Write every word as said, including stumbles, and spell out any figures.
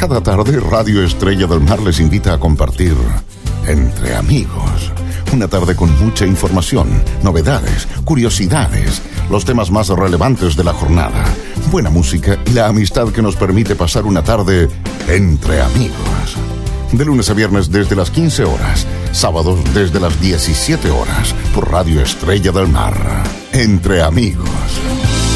Cada tarde, Radio Estrella del Mar les invita a compartir Entre Amigos. Una tarde con mucha información, novedades, curiosidades, los temas más relevantes de la jornada, buena música y la amistad que nos permite pasar una tarde entre amigos. De lunes a viernes desde las quince horas, sábados desde las diecisiete horas, por Radio Estrella del Mar. Entre Amigos.